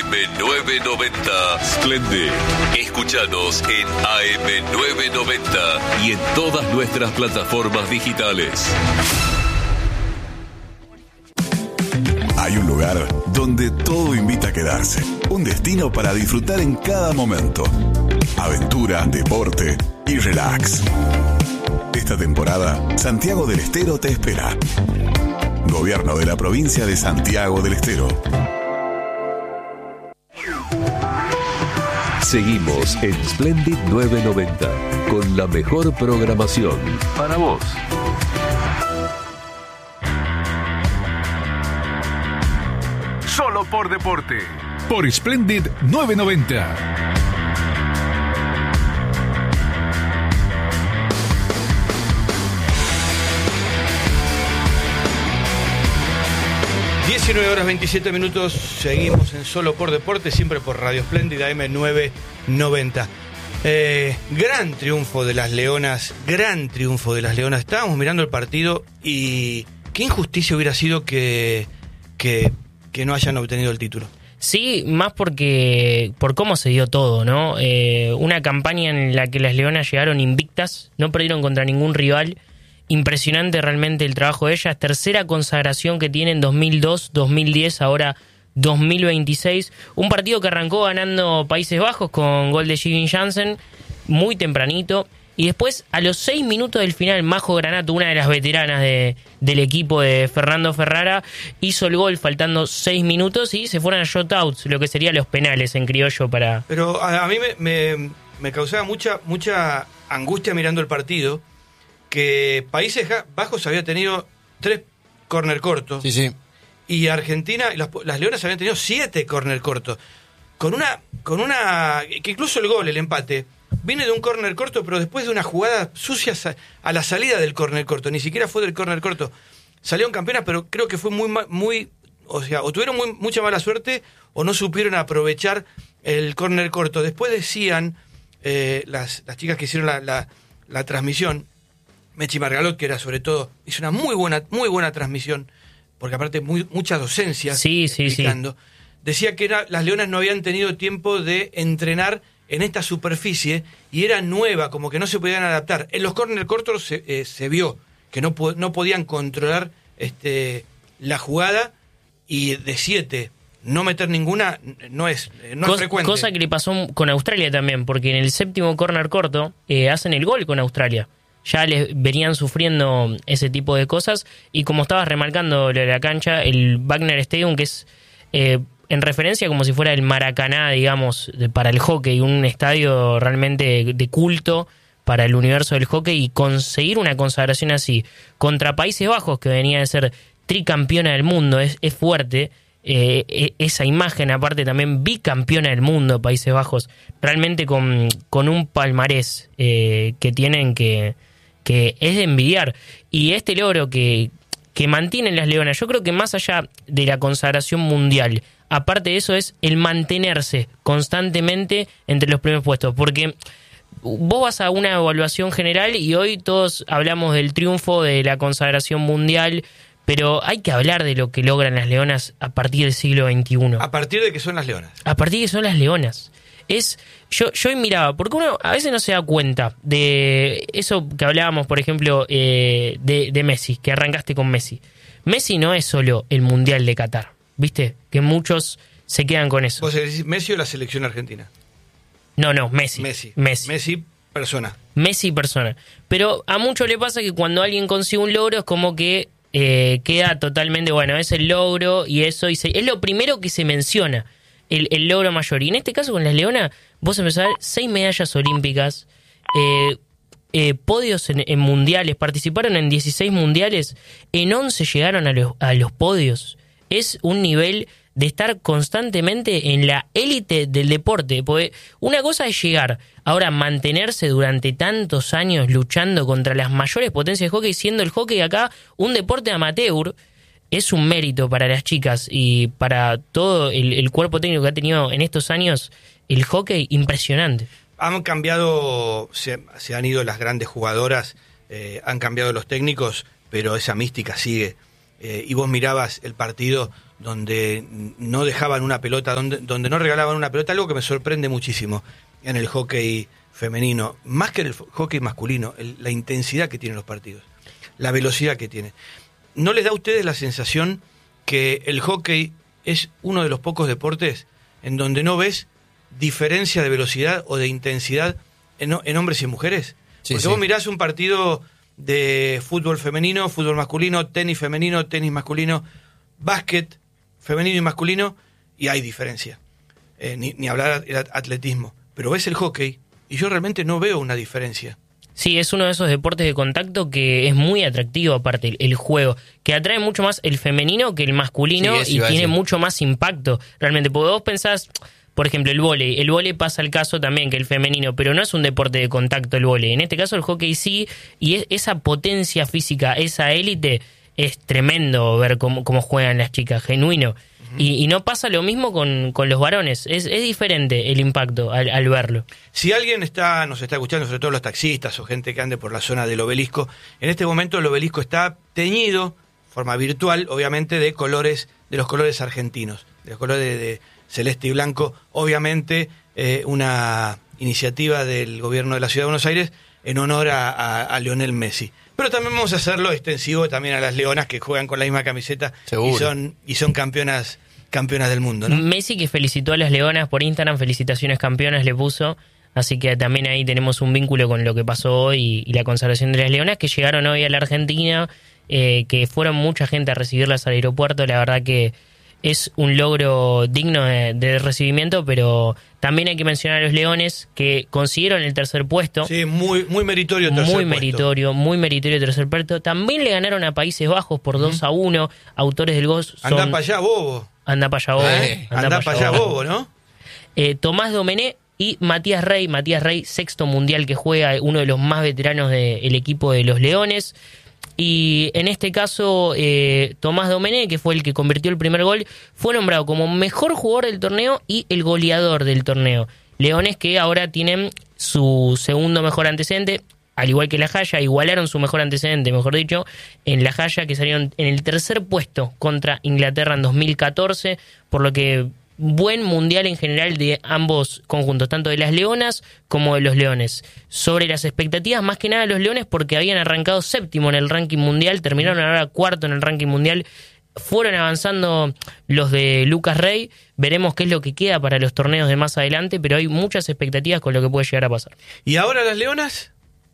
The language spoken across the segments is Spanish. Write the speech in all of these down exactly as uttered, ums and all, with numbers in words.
eme novecientos noventa Splendid. Escúchanos en A M novecientos noventa y en todas nuestras plataformas digitales. Hay un lugar donde todo invita a quedarse. Un destino para disfrutar en cada momento. Aventura, deporte y relax. Esta temporada, Santiago del Estero te espera. Gobierno de la provincia de Santiago del Estero. Seguimos en Splendid novecientos noventa con la mejor programación para vos. Solo por deporte, por Splendid novecientos noventa. diecinueve horas veintisiete minutos, seguimos en Solo por Deporte, siempre por Radio Splendid A M novecientos noventa. Eh, gran triunfo de las Leonas, gran triunfo de las Leonas. Estábamos mirando el partido y qué injusticia hubiera sido que, que, que no hayan obtenido el título. Sí, más porque por cómo se dio todo, ¿no? Eh, una campaña en la que las Leonas llegaron invictas, no perdieron contra ningún rival. Impresionante realmente el trabajo de ellas. Tercera consagración que tienen, dos mil dos, dos mil diez, ahora dos mil veintiséis. Un partido que arrancó ganando Países Bajos con gol de Jivin Jansen, muy tempranito. Y después, a los seis minutos del final, Majo Granato, una de las veteranas de, del equipo de Fernando Ferrara, hizo el gol faltando seis minutos y se fueron a shotouts, lo que serían los penales en criollo para... Pero a, a mí me, me, me causaba mucha, mucha angustia mirando el partido, que Países Bajos había tenido tres córner cortos. Sí, sí. Y Argentina, las, las Leonas habían tenido siete córner cortos. Con una, con una, que incluso el gol, el empate, viene de un córner corto, pero después de una jugada sucia a la salida del córner corto. Ni siquiera fue del córner corto. Salieron campeonas, pero creo que fue muy, muy, o sea, o tuvieron muy, mucha mala suerte, o no supieron aprovechar el córner corto. Después decían, eh, las, las chicas que hicieron la, la, la transmisión, Mechi Margalot, que era sobre todo, hizo una muy buena, muy buena transmisión, porque aparte muy, mucha docencia, sí, sí, explicando. Sí. Decía que era, las Leonas no habían tenido tiempo de entrenar en esta superficie y era nueva, como que no se podían adaptar. En los córner cortos se, eh, se vio que no, no podían controlar este, la jugada, y de siete no meter ninguna no es, no Cos, es frecuente. Cosa que le pasó con Australia también, porque en el séptimo córner corto eh, hacen el gol con Australia. Ya les venían sufriendo ese tipo de cosas, y como estabas remarcando lo de la cancha, el Wagner Stadium, que es eh, en referencia como si fuera el Maracaná, digamos, de, para el hockey, un estadio realmente de, de culto para el universo del hockey, y conseguir una consagración así contra Países Bajos, que venía de ser tricampeona del mundo, es, es fuerte. Eh, esa imagen, aparte también bicampeona del mundo, Países Bajos, realmente con, con un palmarés eh, que tienen que... que es de envidiar. Y este logro que, que mantienen las Leonas, yo creo que más allá de la consagración mundial, aparte de eso, es el mantenerse constantemente entre los primeros puestos, porque vos vas a una evaluación general y hoy todos hablamos del triunfo, de la consagración mundial, pero hay que hablar de lo que logran las Leonas a partir del siglo veintiuno. A partir de que son las Leonas. A partir de que son las Leonas. Es, yo, yo miraba, porque uno a veces no se da cuenta de eso que hablábamos, por ejemplo, eh, de, de Messi, que arrancaste con Messi. Messi no es solo el Mundial de Qatar, ¿viste? Que muchos se quedan con eso. ¿Vos decís Messi o la selección argentina? No, no, Messi. Messi. Messi. Messi, persona. Messi, persona. Pero a muchos le pasa que cuando alguien consigue un logro es como que eh, queda totalmente, bueno, es el logro y eso, y se, es lo primero que se menciona. El, el logro mayor. Y en este caso con las Leonas, vos empezás a ver seis medallas olímpicas, eh, eh, podios en, en mundiales, participaron en dieciséis mundiales, en once llegaron a los, a los podios. Es un nivel de estar constantemente en la élite del deporte, porque una cosa es llegar, ahora mantenerse durante tantos años luchando contra las mayores potencias de hockey, siendo el hockey acá un deporte amateur. Es un mérito para las chicas y para todo el, el cuerpo técnico que ha tenido en estos años el hockey, impresionante. Han cambiado, se, se han ido las grandes jugadoras, eh, han cambiado los técnicos, pero esa mística sigue. Eh, y vos mirabas el partido donde no dejaban una pelota, donde, donde no regalaban una pelota, algo que me sorprende muchísimo en el hockey femenino, más que en el hockey masculino, el, la intensidad que tienen los partidos, la velocidad que tienen. ¿No les da a ustedes la sensación que el hockey es uno de los pocos deportes en donde no ves diferencia de velocidad o de intensidad en, en hombres y mujeres? Sí, Porque sí. vos mirás un partido de fútbol femenino, fútbol masculino, tenis femenino, tenis masculino, básquet femenino y masculino, y hay diferencia. Eh, ni, ni hablar del atletismo. Pero ves el hockey y yo realmente no veo una diferencia. Sí, es uno de esos deportes de contacto que es muy atractivo, aparte, el, el juego, que atrae mucho más el femenino que el masculino, Sí, eso y iba a tiene decir. mucho más impacto, realmente. Porque vos pensás, por ejemplo, el vóley. El vóley pasa el caso también que el femenino, pero no es un deporte de contacto el vóley. En este caso el hockey sí, y es, esa potencia física, esa élite, es tremendo ver cómo, cómo juegan las chicas, genuino. Y, y no pasa lo mismo con, con los varones. Es, es diferente el impacto al, al verlo. Si alguien está nos está escuchando, sobre todo los taxistas o gente que ande por la zona del obelisco, en este momento el obelisco está teñido, forma virtual, obviamente, de colores, de los colores argentinos, de los colores de, de celeste y blanco, obviamente eh, una iniciativa del gobierno de la Ciudad de Buenos Aires en honor a, a, a Lionel Messi. Pero también vamos a hacerlo extensivo también a las leonas que juegan con la misma camiseta Seguro. y son y son campeonas campeonas del mundo, ¿no? Messi, que felicitó a las leonas por Instagram, felicitaciones campeonas le puso, así que también ahí tenemos un vínculo con lo que pasó hoy y, y la consagración de las leonas, que llegaron hoy a la Argentina, eh, que fueron mucha gente a recibirlas al aeropuerto. La verdad que es un logro digno de, de recibimiento, pero también hay que mencionar a los leones, que consiguieron el tercer puesto. Sí, muy muy meritorio tercer Muy puesto. meritorio, muy meritorio tercer puesto. También le ganaron a Países Bajos por dos a uno. Autores del gol son... Andá para allá, bobo. Anda para allá, bobo. Eh, Andá para allá, bobo, ¿no? Eh, Tomás Domené y Matías Rey. Matías Rey, sexto mundial que juega, uno de los más veteranos del equipo de los Leones. Y en este caso, eh, Tomás Domené, que fue el que convirtió el primer gol, fue nombrado como mejor jugador del torneo y el goleador del torneo. Leones que ahora tienen su segundo mejor antecedente, al igual que La Jaya, igualaron su mejor antecedente, mejor dicho, en La Jaya, que salieron en el tercer puesto contra Inglaterra en dos mil catorce, por lo que buen mundial en general de ambos conjuntos, tanto de las leonas como de los leones. Sobre las expectativas, más que nada los leones, porque habían arrancado séptimo en el ranking mundial, terminaron ahora cuarto en el ranking mundial, fueron avanzando los de Lucas Rey, veremos qué es lo que queda para los torneos de más adelante, pero hay muchas expectativas con lo que puede llegar a pasar. ¿Y ahora las leonas?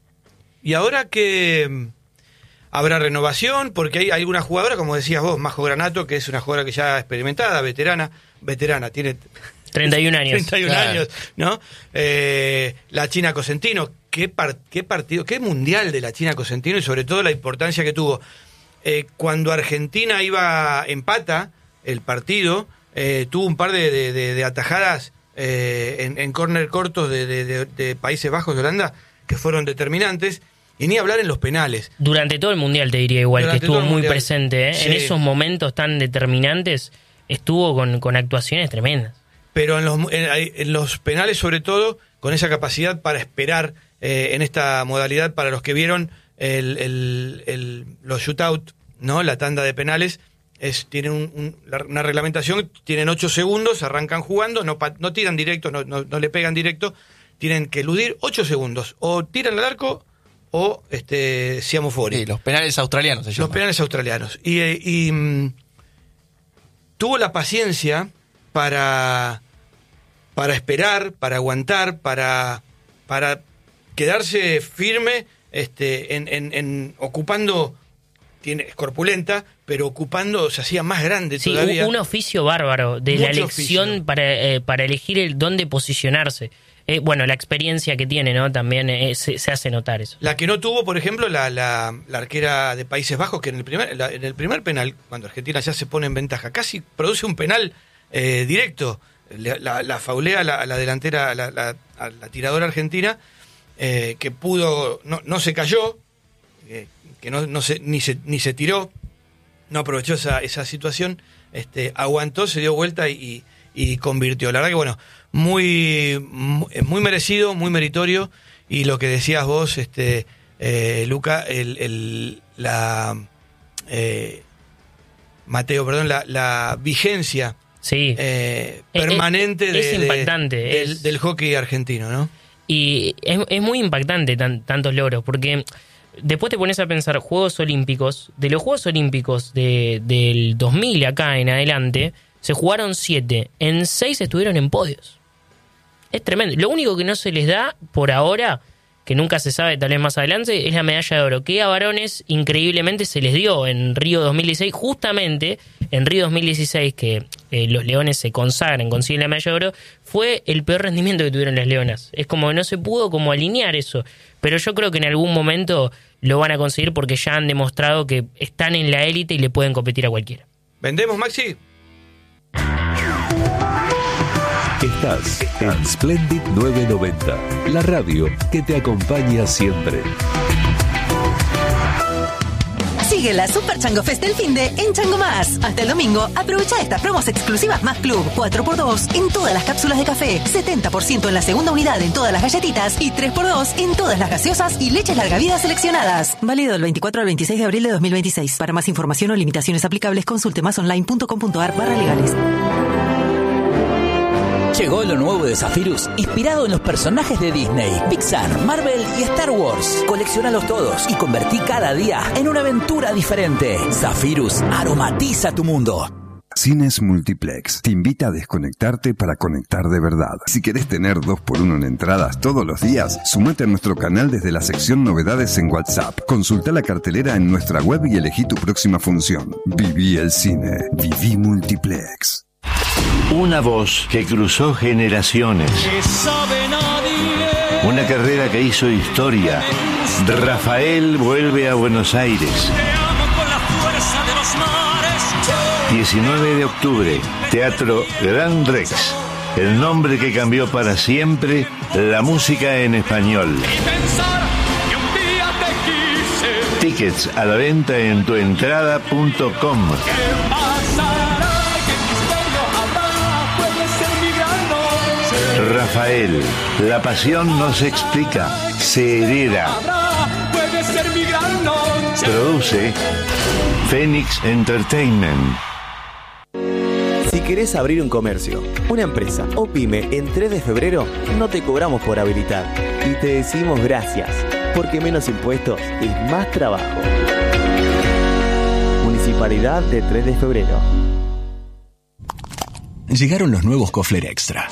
¿Y ahora que habrá renovación? Porque hay alguna jugadora, como decías vos, Majo Granato, que es una jugadora que ya experimentada, veterana, veterana, tiene treinta y un años. treinta y un Claro. años, ¿no? Eh, la China Cosentino, qué, par- qué partido, qué mundial de la China Cosentino, y sobre todo la importancia que tuvo. Eh, cuando Argentina iba empata el partido, eh, tuvo un par de, de, de, de atajadas eh, en, en córner cortos de, de, de, de Países Bajos, de Holanda, que fueron determinantes, y ni hablar en los penales. Durante todo el mundial, te diría igual, Durante que estuvo todo el muy mundial. presente, ¿eh? Sí. En esos momentos tan determinantes, estuvo con, con actuaciones tremendas. Pero en los, en, en los penales, sobre todo, con esa capacidad para esperar eh, en esta modalidad, para los que vieron el, el, el, los shootout, ¿no? La tanda de penales, es, tienen un, un, la, una reglamentación, tienen ocho segundos, arrancan jugando, no, pa, no tiran directo, no, no, no le pegan directo, tienen que eludir ocho segundos, o tiran al arco o este siamo fuori. Sí, los penales australianos se Los llaman. penales australianos. Y, eh, y mm, tuvo la paciencia para, para esperar, para aguantar, para, para quedarse firme este, en, en, en ocupando, tiene, es corpulenta, pero ocupando, se hacía más grande Sí, todavía. un oficio bárbaro de Mucho la elección oficio. para, eh, para elegir el dónde posicionarse. Eh, bueno, la experiencia que tiene, ¿no? También eh, se, se hace notar eso. La que no tuvo, por ejemplo, la, la, la arquera de Países Bajos, que en el primer la- en el primer penal, cuando Argentina ya se pone en ventaja, casi produce un penal eh, directo. Le- La, la faulea a la, a la delantera, a la, la- a la tiradora argentina, eh, que pudo, no, no se cayó, eh, que no, no se, ni, se, ni se tiró, no aprovechó esa, esa situación, este, aguantó, se dio vuelta y, y convirtió. La verdad que, bueno, muy, muy merecido, muy meritorio, y lo que decías vos, este, eh, Luca, el, el, la, eh, Mateo, perdón, la, la vigencia sí. eh, permanente es, es de, impactante, de, es... del, del hockey argentino, ¿no? Y es, es muy impactante tan, tantos logros, porque después te pones a pensar Juegos Olímpicos. De los Juegos Olímpicos de, del dos mil acá en adelante, se jugaron siete. En seis estuvieron en podios. Es tremendo. Lo único que no se les da por ahora, que nunca se sabe, tal vez más adelante, es la medalla de oro, que a varones increíblemente se les dio en Río dos mil dieciséis. Justamente en Río dos mil dieciséis, que eh, los leones se consagran, consiguen la medalla de oro, fue el peor rendimiento que tuvieron las leonas. Es como que no se pudo como alinear eso. Pero yo creo que en algún momento lo van a conseguir porque ya han demostrado que están en la élite y le pueden competir a cualquiera. ¿Vendemos, Maxi? Estás en Splendid novecientos noventa, la radio que te acompaña siempre. Sigue la Super Chango Fest del finde en Chango Más. Hasta el domingo, aprovecha estas promos exclusivas Más Club. cuatro por dos en todas las cápsulas de café, setenta por ciento en la segunda unidad en todas las galletitas y tres por dos en todas las gaseosas y leches larga vida seleccionadas. Válido del veinticuatro al veintiséis de abril de dos mil veintiséis. Para más información o limitaciones aplicables, consulte masonline.com.ar barra legales. Llegó lo nuevo de Zephyrus, inspirado en los personajes de Disney, Pixar, Marvel y Star Wars. Colecciónalos todos y convertí cada día en una aventura diferente. Zephyrus aromatiza tu mundo. Cines Multiplex te invita a desconectarte para conectar de verdad. Si querés tener dos por uno en entradas todos los días, sumate a nuestro canal desde la sección Novedades en WhatsApp. Consulta la cartelera en nuestra web y elegí tu próxima función. Viví el cine. Viví Multiplex. Una voz que cruzó generaciones. Una carrera que hizo historia. Rafael vuelve a Buenos Aires. diecinueve de octubre, Teatro Gran Rex. El nombre que cambió para siempre la música en español. Tickets a la venta en tuentrada punto com. Rafael, la pasión no se explica, se hereda. Produce Phoenix Entertainment. Si querés abrir un comercio, una empresa o pyme en tres de febrero, no te cobramos por habilitar. Y te decimos gracias, porque menos impuestos es más trabajo. Municipalidad de tres de febrero. Llegaron los nuevos Kofler Extra.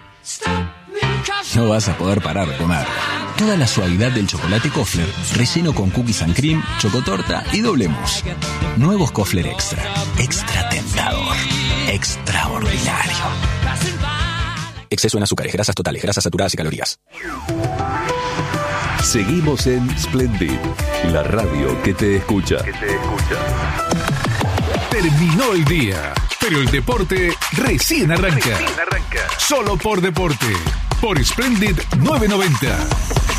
No vas a poder parar de comer. Toda la suavidad del chocolate Kofler, relleno con cookies and cream, chocotorta y doble mousse. Nuevos Kofler Extra. Extra tentador. Extraordinario. Exceso en azúcares, grasas totales, grasas saturadas y calorías. Seguimos en Splendid, la radio que te escucha. Que te escucha. Terminó el día, pero el deporte recién arranca. Recién arranca. Solo por deporte, por Splendid novecientos noventa.